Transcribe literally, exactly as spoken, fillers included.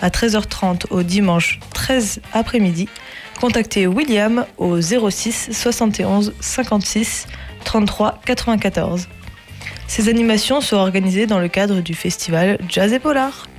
à treize heures trente au dimanche treize après-midi, contactez William au zéro six soixante et onze cinquante-six trente-trois quatre-vingt-quatorze. Ces animations sont organisées dans le cadre du festival Jazz et Polar.